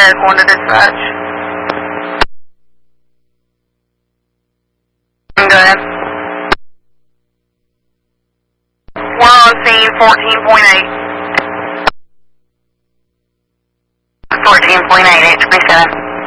fire going to dispatch. Go ahead. We're on scene 14.8. 14.8, HB7.